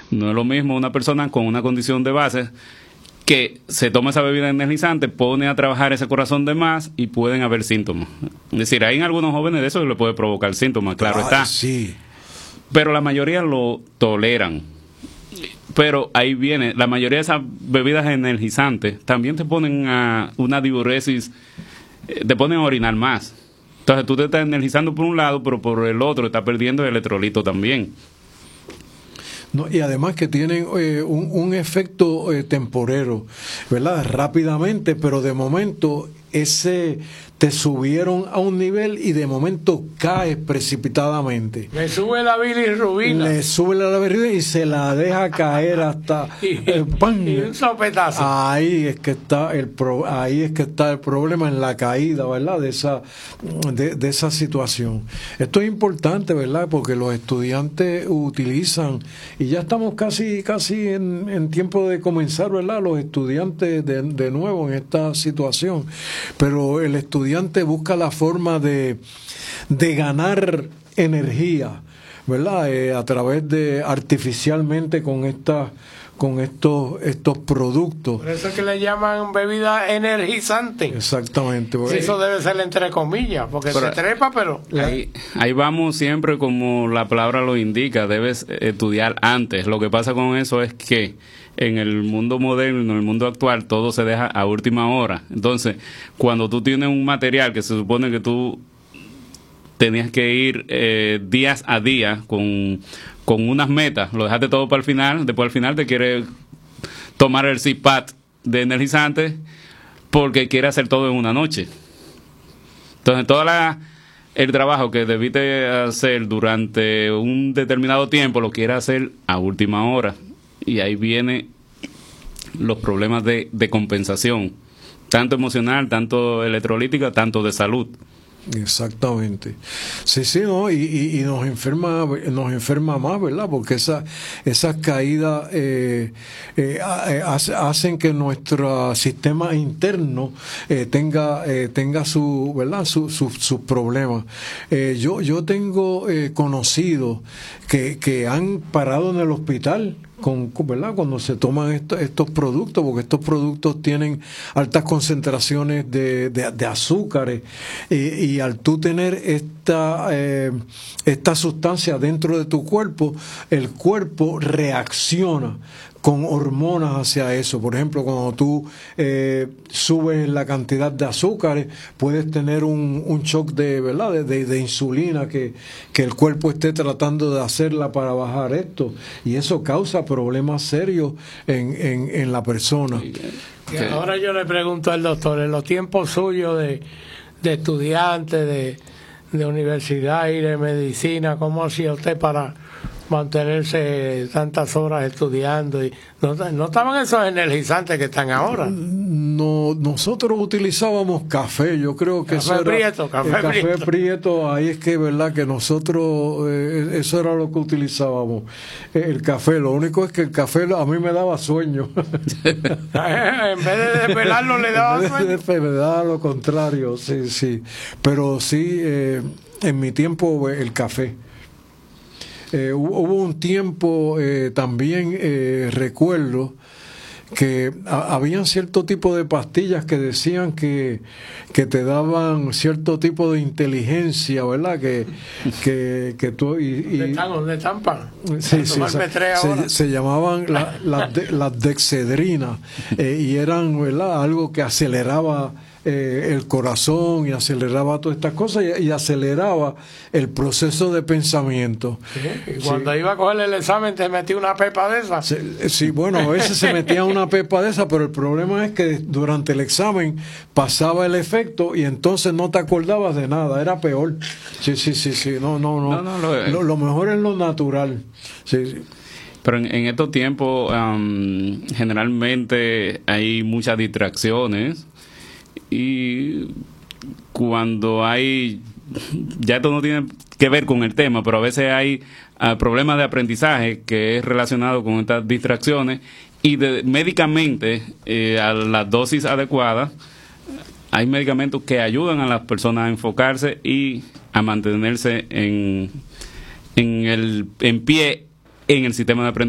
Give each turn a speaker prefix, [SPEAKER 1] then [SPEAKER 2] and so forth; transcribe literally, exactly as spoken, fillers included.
[SPEAKER 1] No es lo mismo una persona con una condición de base que se toma esa bebida energizante, pone a trabajar ese corazón de más y pueden haber síntomas. Es decir, hay en algunos jóvenes de eso que le puede provocar síntomas, claro
[SPEAKER 2] Ay,
[SPEAKER 1] está.
[SPEAKER 2] Sí.
[SPEAKER 1] Pero la mayoría lo toleran. Pero ahí viene, la mayoría de esas bebidas energizantes también te ponen a una diuresis, eh, te ponen a orinar más. Entonces tú te estás energizando por un lado, pero por el otro estás perdiendo el electrolito también.
[SPEAKER 2] No, y además que tienen eh, un, un efecto eh, temporero, ¿verdad? Rápidamente, pero de momento ese te subieron a un nivel y de momento caes precipitadamente.
[SPEAKER 3] Le sube la bilirrubina.
[SPEAKER 2] Le sube la bilirrubina y se la deja caer hasta
[SPEAKER 3] y,
[SPEAKER 2] eh, ¡pam!
[SPEAKER 3] y un sopetazo.
[SPEAKER 2] Ahí es que está el pro, ahí es que está el problema en la caída, ¿verdad? De esa de, de esa situación. Esto es importante, ¿verdad? Porque los estudiantes utilizan y ya estamos casi casi en, en tiempo de comenzar, ¿verdad? Los estudiantes de, de nuevo en esta situación. Pero el estudiante busca la forma de, de ganar energía, ¿verdad? Eh, a través de artificialmente con estas con estos estos productos.
[SPEAKER 3] Por eso es que le llaman bebida energizante.
[SPEAKER 2] Exactamente.
[SPEAKER 3] Sí, eso debe ser entre comillas, porque pero, se trepa, pero...
[SPEAKER 1] Ahí, ahí vamos siempre como la palabra lo indica, debes estudiar antes. Lo que pasa con eso es que en el mundo moderno, en el mundo actual, todo se deja a última hora. Entonces, cuando tú tienes un material que se supone que tú tenías que ir eh, días a día con, con unas metas, lo dejaste todo para el final, después al final te quieres tomar el C PAT de energizante porque quieres hacer todo en una noche. Entonces, todo la, el trabajo que debiste hacer durante un determinado tiempo lo quieres hacer a última hora. Y ahí vienen los problemas de, de compensación, tanto emocional, tanto electrolítica, tanto de salud.
[SPEAKER 2] Exactamente. Sí, sí, no, y, y, y nos enferma, nos enferma más, ¿verdad? Porque esa, esas caídas eh, eh, hacen que nuestro sistema interno eh, tenga, eh, tenga su, ¿verdad? Sus su, su problemas. Eh, yo, yo tengo eh, conocidos que, que han parado en el hospital. Con, ¿verdad? Cuando se toman esto, estos productos, porque estos productos tienen altas concentraciones de, de, de azúcares y, y al tú tener esta, eh, esta sustancia dentro de tu cuerpo, el cuerpo reacciona con hormonas hacia eso. Por ejemplo, cuando tú eh, subes la cantidad de azúcares, puedes tener un, un shock de, ¿verdad? De, de, de insulina que, que el cuerpo esté tratando de hacerla para bajar esto, y eso causa problemas serios en, en, en la persona.
[SPEAKER 3] Y ahora yo le pregunto al doctor, en los tiempos suyos de, de estudiante, de, de universidad y de medicina, ¿cómo hacía usted para mantenerse tantas horas estudiando? Y no, no estaban esos energizantes que están ahora.
[SPEAKER 2] No, nosotros utilizábamos café, yo creo que
[SPEAKER 3] café
[SPEAKER 2] eso era
[SPEAKER 3] prieto, café,
[SPEAKER 2] el café
[SPEAKER 3] prieto.
[SPEAKER 2] prieto. Ahí es que verdad que nosotros eh, eso era lo que utilizábamos, eh, el café. Lo único es que el café a mí me daba sueño.
[SPEAKER 3] En vez de desvelarlo le daba sueño.
[SPEAKER 2] Me daba lo contrario, sí, sí. Pero sí, eh, en mi tiempo el café. Eh, hubo un tiempo eh, también, eh, recuerdo, que a, habían cierto tipo de pastillas que decían que, que te daban cierto tipo de inteligencia, ¿verdad? Que, que, que tú... Y, y,
[SPEAKER 3] ¿Dónde están? ¿Dónde están para
[SPEAKER 2] sí, sí, se, se llamaban las la, de, la dexedrinas eh, y eran, ¿verdad? Algo que aceleraba Eh, el corazón y aceleraba todas estas cosas y, y aceleraba el proceso de pensamiento.
[SPEAKER 3] Sí, y cuando sí. iba a coger el examen te metí una pepa de esa.
[SPEAKER 2] Sí, sí, bueno, a veces se metía una pepa de esa, pero el problema es que durante el examen pasaba el efecto y entonces no te acordabas de nada, era peor. Sí, sí, sí, sí, no, no, no. no, no lo, lo, lo mejor es lo natural. Sí, sí.
[SPEAKER 1] Pero en, en estos tiempos um, generalmente hay muchas distracciones. Y cuando hay, ya esto no tiene que ver con el tema, pero a veces hay uh, problemas de aprendizaje que es relacionado con estas distracciones y de, médicamente eh, a las dosis adecuadas hay medicamentos que ayudan a las personas a enfocarse y a mantenerse en, en, el, en pie en el sistema de aprendizaje.